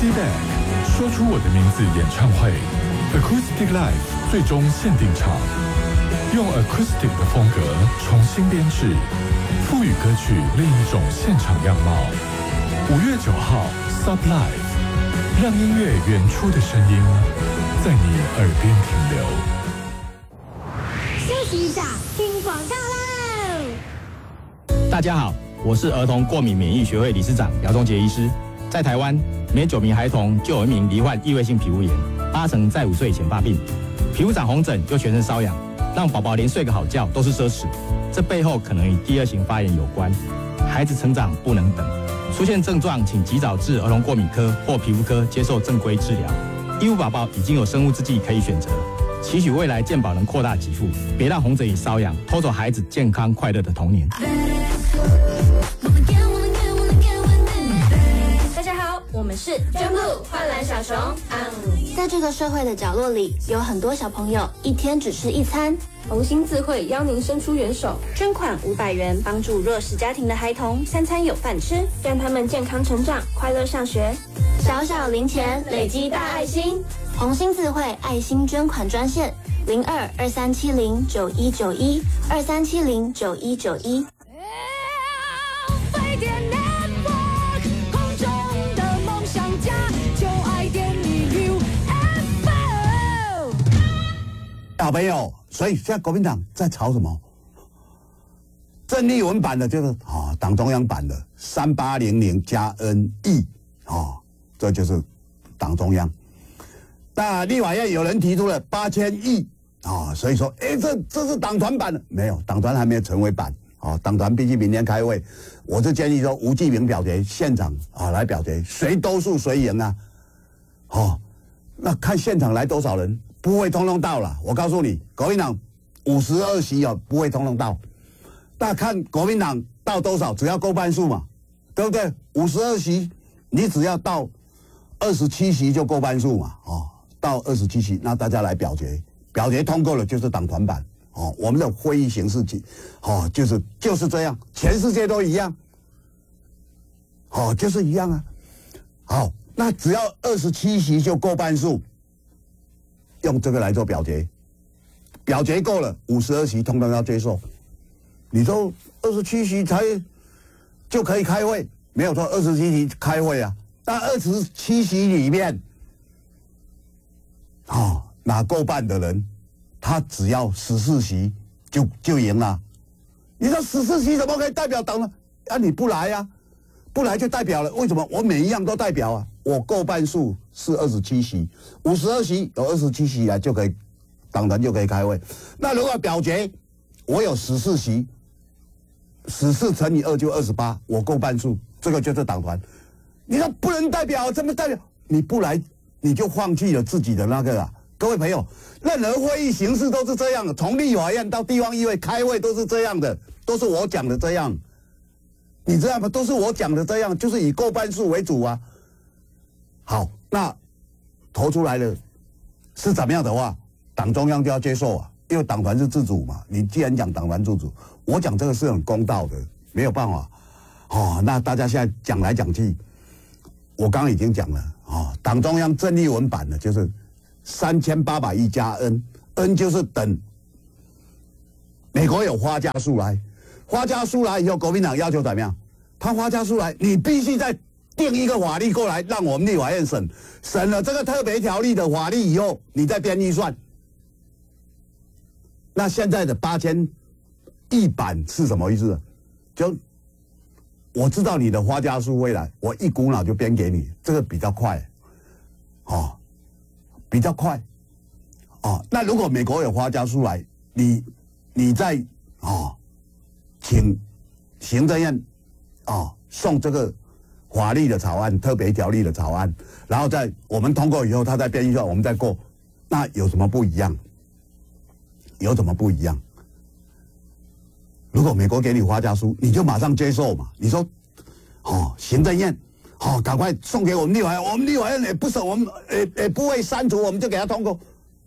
C Bank 说出我的名字演唱会 Acoustic Live 最终限定场，用 Acoustic 的风格重新编制，赋予歌曲另一种现场样貌。5月9号 Sub Live， 让音乐原初的声音在你耳边停留。 休息一下，听广告喽！ 大家好，我是儿童过敏免疫学会理事长姚忠杰医师。在台湾，每9名孩童就有1名罹患异位性皮肤炎，8成在5岁以前发病。皮肤长红疹又全身瘙痒，让宝宝连睡个好觉都是奢侈。这背后可能与第2型发炎有关。孩子成长不能等，出现症状请及早至儿童过敏科或皮肤科接受正规治疗。义务宝宝已经有生物制剂可以选择，期许未来健保能扩大给付，别让红疹与瘙痒偷走孩子健康快乐的童年。 我们是真不欢乐小熊。在这个社会的角落里，有很多小朋友一天只吃1餐。 红星自会邀您伸出援手， 捐款500元，帮助弱势家庭的孩童3餐有饭吃， 让他们健康成长，快乐上学。 小小零钱累积大爱心。红星自会爱心捐款专线02-2370-9191，2370-9191。 小朋友，所以现在国民党在吵什么？郑丽文版的就是党中央版的3800加 NE 这就是党中央。那立法院有人提出了8000亿所以说，这是党团版的，没有，党团还没有成为版党团必须明天开会。我是建议说吴记明表决，现场来表决，谁多数谁赢啊？那看现场来多少人。不会通通到了，我告诉你，国民党52席不会通通到。那看国民党到多少，只要够半数嘛，对不对？52席，你只要到27席就够半数嘛，到27席，那大家来表决，表决通过了就是党团版，我们的会议形式就是这样，全世界都一样，就是一样啊。好，那只要27席就够半数。用这个来做表决，表决够了，52席通通要接受。你说27席才就可以开会，没有错，27席开会啊。但27席里面，拿够半的人，他只要14席就赢了。你说14席怎么可以代表党呢？你不来啊，不来就代表了。为什么？我每一样都代表啊。我够半数是27席，52席有27席来就可以，党团就可以开会。那如果表决，我有14席，14乘以2就28，我够半数，这个就是党团。你说不能代表，怎么代表？你不来，你就放弃了自己的那个啊。各位朋友，任何会议形式都是这样的，从立法院到地方议会开会都是这样的，都是我讲的这样。你知道吗？都是我讲的这样，就是以够半数为主啊。好，那投出来了是怎么样的话，党中央就要接受啊，因为党团是自主嘛。你既然讲党团自主，我讲这个是很公道的，没有办法。那大家现在讲来讲去，我刚刚已经讲了党中央郑丽文版的就是3800亿加 N 就是等美国有花家数来，花家数来以后，国民党要求怎么样？他花家数来，你必须在定一个法律过来，让我们立法院审了这个特别条例的法律以后，你再编预算。那现在的8000亿版是什么意思？就我知道你的花家数会来，我一股脑就编给你，这个比较快，比较快，那如果美国有花家数来，你再请行政院送这个法律的草案、特别条例的草案，然后在我们通过以后，他再编预算，我们再过，那有什么不一样？有什么不一样？如果美国给你花家书，你就马上接受嘛。你说，行政院，赶快送给我们立法院，我们立法院也不审，我们也不会删除，我们就给他通过。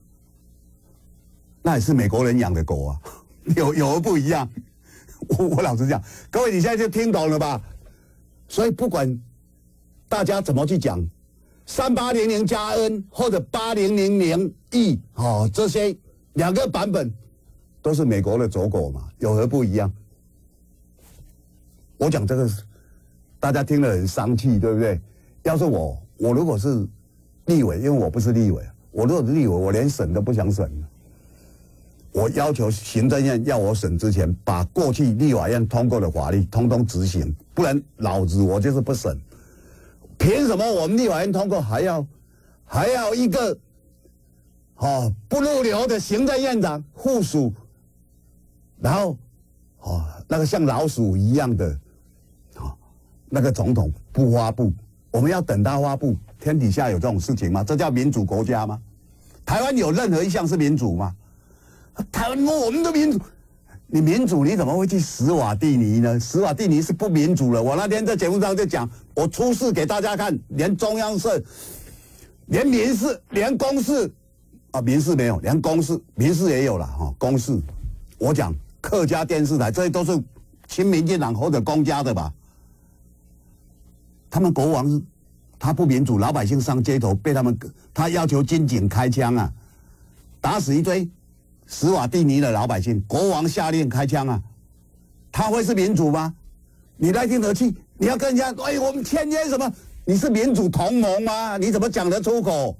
那也是美国人养的狗啊，有何不一样？我老实讲，各位你现在就听懂了吧？所以不管大家怎么去讲， 3800+N 或者8000E，这些2个版本都是美国的走狗嘛，有何不一样？我讲这个，大家听了很生气，对不对？要是我如果是立委，因为我不是立委，我如果是立委，我连审都不想审。我要求行政院要我审之前，把过去立法院通过的法律通通执行，不然老子我就是不审。凭什么我们立法院通过还要一个不入流的行政院长附属，然后那个像老鼠一样的那个总统不发布，我们要等他发布？天底下有这种事情吗？这叫民主国家吗？台湾有任何一项是民主吗？台湾我们的民主，你民主你怎么会去史瓦蒂尼呢？史瓦蒂尼是不民主的。我那天在节目上就讲，我出示给大家看，连中央社、连民视、连公视民视没有，连公视、民视也有了公视。我讲客家电视台，这些都是亲民进党或者公家的吧？他们国王他不民主，老百姓上街头被他要求军警开枪啊，打死一堆史瓦蒂尼的老百姓，国王下令开枪啊，他会是民主吗？你赖清德去，你要跟人家我们签约什么？你是民主同盟吗？你怎么讲得出口？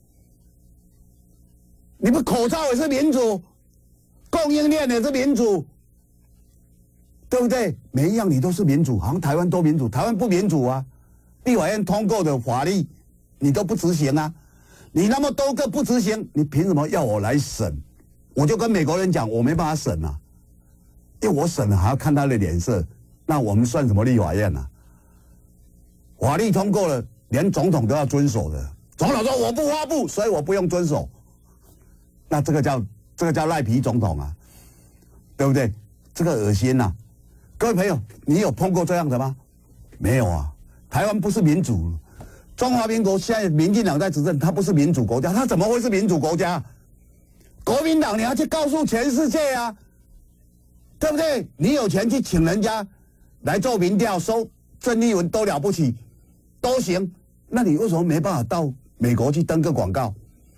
你们口罩也是民主，供应链也是民主，对不对？每一样你都是民主，好像台湾都民主，台湾不民主啊！立法院通过的法律你都不执行啊！你那么多个不执行，你凭什么要我来审？我就跟美国人讲，我没办法审啊，因为我审了还要看他的脸色，那我们算什么立法院啊？法律通过了，连总统都要遵守的。总统说我不发布，所以我不用遵守。那这个叫赖皮总统啊，对不对？这个恶心啊！各位朋友，你有碰过这样的吗？没有啊。台湾不是民主，中华民国现在民进党在执政，它不是民主国家，它怎么会是民主国家？国民党你要去告诉全世界啊，对不对？你有钱去请人家来做民调，收郑丽文都了不起，都行。那你为什么没办法到美国去登个广告？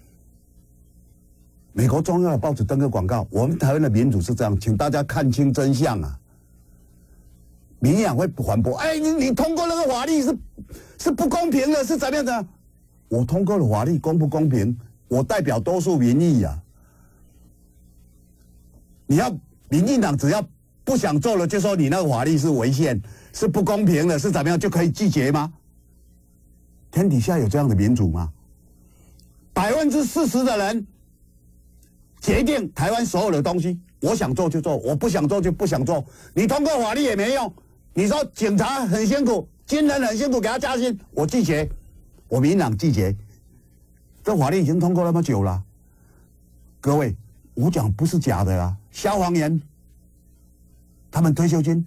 美国重要的报纸登个广告，我们台湾的民主是这样，请大家看清真相啊！民进党会反驳，你通过那个法律是不公平的，是怎么样的？我通过的法律公不公平？我代表多数民意啊！你要民进党只要不想做了，就说你那个法律是违宪，是不公平的，是怎么样就可以拒绝吗？天底下有这样的民主吗？40%的人决定台湾所有的东西，我想做就做，我不想做就不想做。你通过法律也没用。你说警察很辛苦，军人很辛苦，给他加薪，我拒绝，我民进党拒绝。这法律已经通过那么久了，各位，我讲不是假的啊。消防员他们退休金，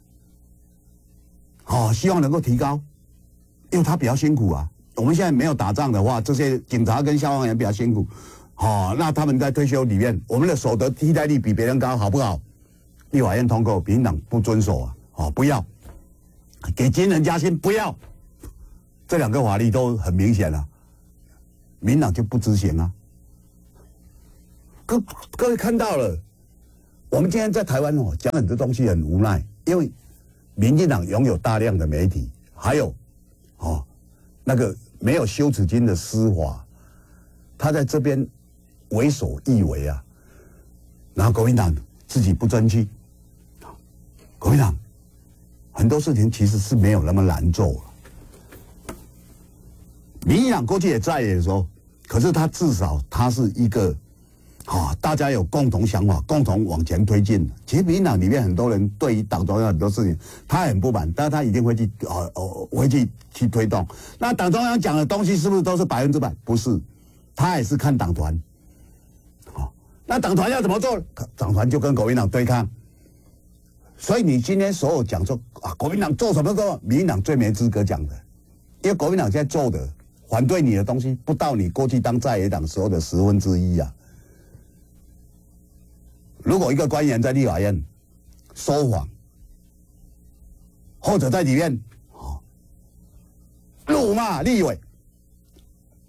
希望能够提高，因为他比较辛苦啊。我们现在没有打仗的话，这些警察跟消防员比较辛苦，那他们在退休里面，我们的所得替代率比别人高，好不好？立法院通过，民进党不遵守啊。不要给军人加薪，不要，这2个法律都很明显了，民进党就不执行啊。各位看到了，我们今天在台湾讲很多东西很无奈，因为民进党拥有大量的媒体，还有那个没有羞耻心的司法，他在这边为所欲为啊，然后国民党自己不争气，国民党很多事情其实是没有那么难做啊。民进党过去也在的时候，可是他至少他是一个大家有共同想法，共同往前推进。其实民进党里面很多人对于党中央很多事情他很不满，但是他一定会去推动。那党中央讲的东西是不是都是100%？不是，他也是看党团。那党团要怎么做？党团就跟国民党对抗。所以你今天所有讲说国民党做什么都，民进党最没资格讲的，因为国民党现在做的反对你的东西，不到你过去当在野党时候的1/10啊。如果一个官员在立法院说谎，或者在里面辱骂立委，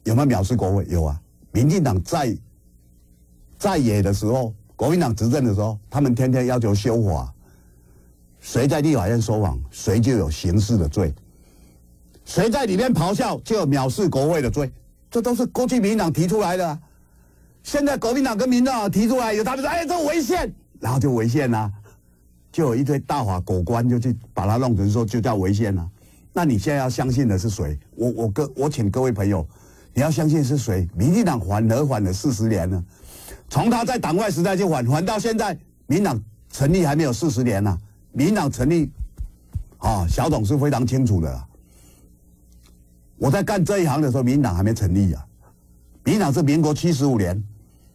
有没有藐视国会？有啊。民进党在野的时候，国民党执政的时候，他们天天要求修法，谁在立法院说谎，谁就有刑事的罪；谁在里面咆哮，就有藐视国会的罪。这都是过去民进党提出来的啊。现在国民党跟民进党提出来，有他们说，哎，这违宪，然后就违宪啊，就有一堆大法狗官就去把它弄成说就叫违宪啊。那你现在要相信的是谁？我请各位朋友，你要相信是谁？民进党缓了40年了，从他在党外时代就缓到现在，民进党成立还没有40年呢、民进党成立，小董是非常清楚的啦。我在干这一行的时候，民进党还没成立啊。民进党是民国75年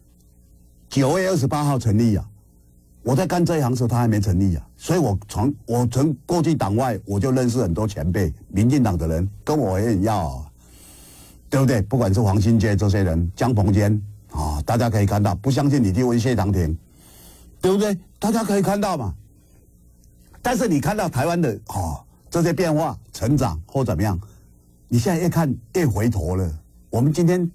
9月28号成立啊。我在干这一行的时候，他还没成立啊。所以我从过去党外，我就认识很多前辈，民进党的人跟我也很要啊，对不对？不管是黄信介这些人，江鹏坚啊，大家可以看到，不相信你去问谢长廷，对不对？大家可以看到嘛。但是你看到台湾的这些变化、成长或怎么样，你现在越看越回头了。我们今天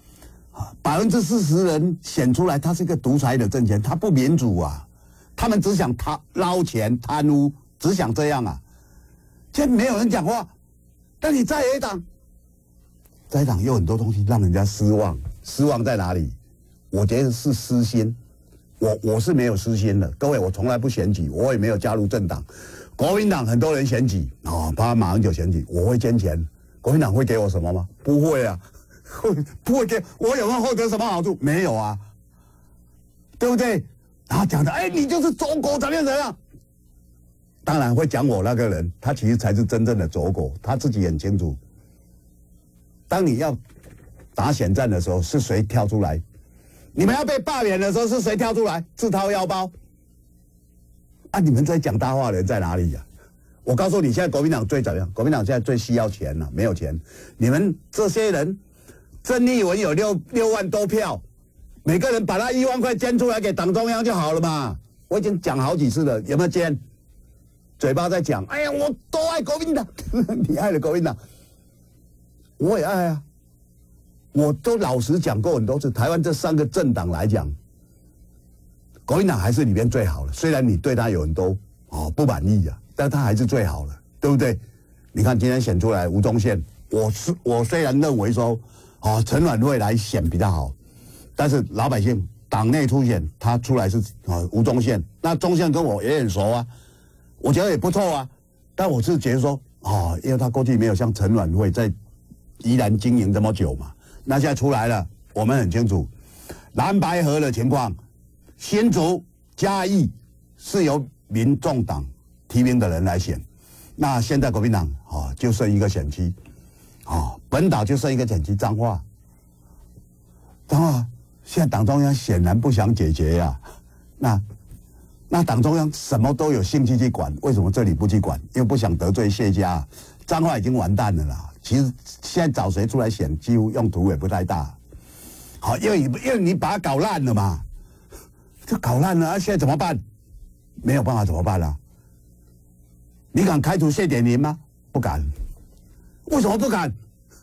40%人选出来，他是一个独裁的政权，他不民主啊，他们只想捞钱、贪污，只想这样啊。现在没有人讲话，但你在野党有很多东西让人家失望，失望在哪里？我觉得是私心。我是没有私心的，各位，我从来不选举，我也没有加入政党。国民党很多人选举包括马英九选举，我会捐钱，国民党会给我什么吗？不会啊，不会给我。有没有获得什么好处？没有啊，对不对？然后讲的，哎，你就是走狗怎么样？当然会讲我那个人，他其实才是真正的走狗，他自己很清楚。当你要打选战的时候，是谁跳出来？你们要被罢免的时候，是谁跳出来自掏腰包？啊！你们在讲大话的人在哪里呀？我告诉你，现在国民党最怎么样？国民党现在最需要钱了，没有钱。你们这些人，郑丽文有6万多票，每个人把他1万块捐出来给党中央就好了嘛。我已经讲好几次了，有没有捐？嘴巴在讲，哎呀，我都爱国民党，你爱了国民党，我也爱啊。我都老实讲过很多次，台湾这3个政党来讲，国民党还是里面最好的。虽然你对他有很多不满意啊，但他还是最好的，对不对？你看今天选出来吴宗宪，我虽然认为说陈婉慧来选比较好，但是老百姓党内初选他出来是吴宗宪，那宗宪跟我也很熟啊，我觉得也不错啊。但我是觉得说因为他过去没有像陈婉慧在宜兰经营这么久嘛。那现在出来了，我们很清楚蓝白合的情况，新竹、嘉义是由民众党提名的人来选，那现在国民党就剩一个选区，本岛就剩一个选区，彰化，现在党中央显然不想解决呀，那党中央什么都有兴趣去管，为什么这里不去管？因为不想得罪谢家，彰化已经完蛋了啦。其实现在找谁出来选，几乎用途也不太大。因为你把它搞烂了嘛，就搞烂了，现在怎么办？没有办法，怎么办啊？你敢开除谢点林吗？不敢。为什么不敢？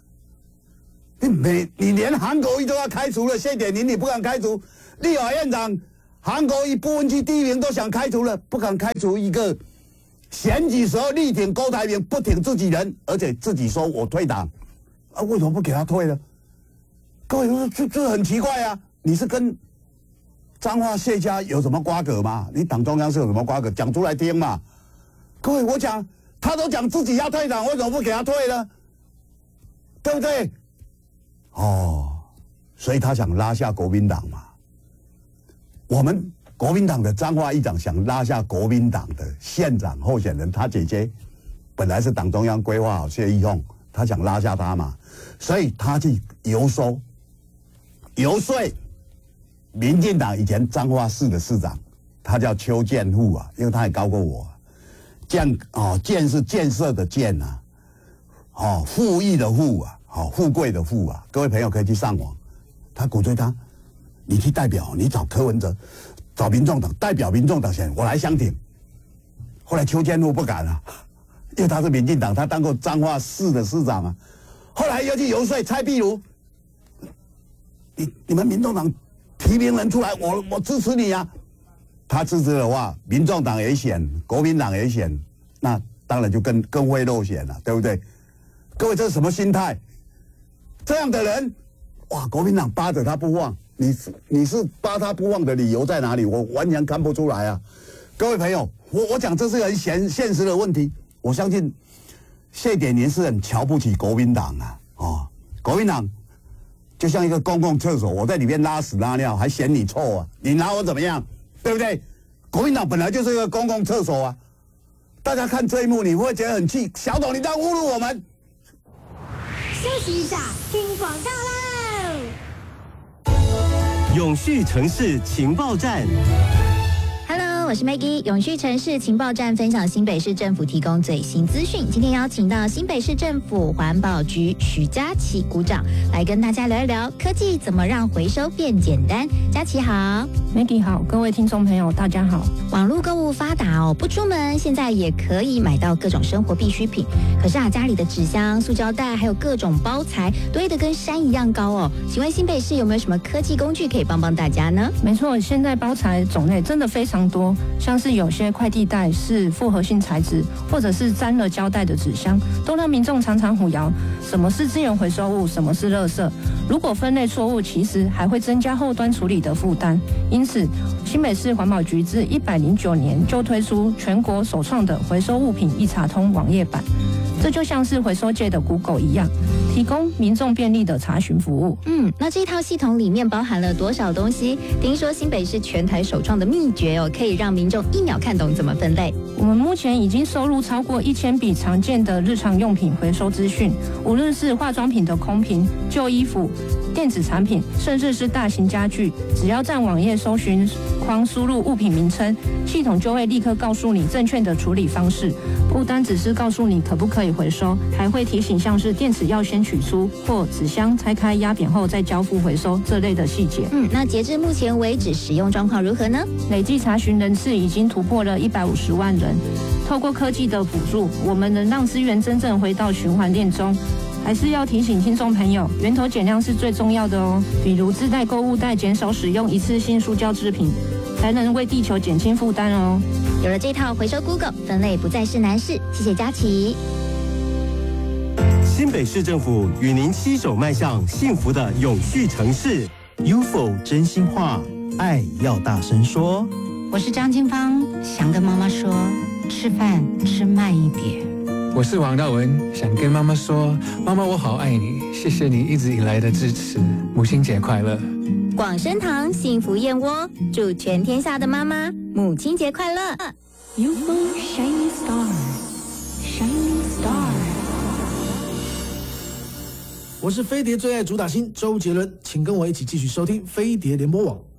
你连韩国瑜都要开除了，谢点林你不敢开除？立法院长韩国瑜不分区第1名都想开除了，不敢开除一个选举时候力挺郭台铭，不挺自己人，而且自己说我退党，为什么不给他退呢？各位说这很奇怪啊！你是跟彰化谢家有什么瓜葛吗？你党中央是有什么瓜葛？讲出来听嘛！各位，我讲他都讲自己要退党，为什么不给他退呢？对不对？所以他想拉下国民党嘛。我们国民党的彰化议长想拉下国民党的县长候选人，他姐姐本来是党中央规划好谢依凤，他想拉下他嘛，所以他去游说民进党以前彰化市的市长，他叫邱建富啊，因为他也高过我。建是建设的建啊，富裕的富啊，富贵的富啊。各位朋友可以去上网，他鼓吹他，你去代表，你找柯文哲。找民众党代表民众党选，我来相挺。后来邱建富不敢了，因为他是民进党，他当过彰化市的市长啊。后来又去游说蔡壁如， 你们民众党提名人出来，我支持你啊。他支持的话，民众党也选，国民党也选，那当然就更会落选了，对不对？各位，这是什么心态？这样的人，哇，国民党扒着他不放，你是扒他不放的理由在哪里？我完全看不出来啊。各位朋友，我讲这是很现实的问题。我相信谢点年是很瞧不起国民党啊，哦，国民党就像一个公共厕所，我在里面拉屎拉尿还嫌你臭啊，你拿我怎么样？对不对？国民党本来就是一个公共厕所啊。大家看这一幕，你会觉得很气，小董你在侮辱我们。 休息一下，听广告喽。 永续城市情报站。 Hello， 我是 Maggie。永续城市情报站分享新北市政府提供最新资讯。今天邀请到新北市政府环保局许佳琪股长来跟大家聊一聊科技怎么让回收变简单。佳琪好。 Maggie 好，各位听众朋友大家好。 网络购物发达哦，不出门现在也可以买到各种生活必需品。可是家里的纸箱、塑胶袋还有各种包材堆得跟山一样高哦。请问新北市有没有什么科技工具可以帮大家呢？ 没错，现在包材种类真的非常多，像是有些快递袋是复合性材质，或者是沾了胶带的纸箱，都让民众常常混淆什么是资源回收物，什么是垃圾。如果分类错误，其实还会增加后端处理的负担。因此，新北市环保局自109年就推出全国首创的回收物品一查通网页版，这就像是回收界的 Google 一样，提供民众便利的查询服务。 那这一套系统里面包含了多少东西？听说新北市全台首创的秘诀哦，可以让民众1秒看懂怎么分类。 我们目前已经收录超过1000笔常见的日常用品回收资讯，无论是化妆品的空瓶、旧衣服、电子产品，甚至是大型家具，只要在网页搜寻框输入物品名称，系统就会立刻告诉你正确的处理方式。不单只是告诉你可不可以回收，还会提醒像是电池要先取出，或纸箱拆开压扁后再交付回收这类的细节。 那截至目前为止，使用状况如何呢？ 累计查询人次已经突破了150万人。透过科技的辅助，我们能让资源真正回到循环链中。还是要提醒听众朋友，源头减量是最重要的哦。比如自带购物袋，减少使用一次性塑胶制品，才能为地球减轻负担哦。 有了这套回收 Google， 分类不再是难事。谢谢佳琪。 新北市政府与您携手迈向幸福的永续城市。 UFO 真心话，爱要大声说。 我是张金芳，想跟妈妈说，吃饭吃慢一点。 我是王道文，想跟妈妈说，妈妈我好爱你，谢谢你一直以来的支持，母亲节快乐。 广生堂幸福燕窝，祝全天下的妈妈母亲节快乐。 UFO Shining Star Shining Star。 我是飞碟最爱主打星周杰伦，请跟我一起继续收听飞碟联播网。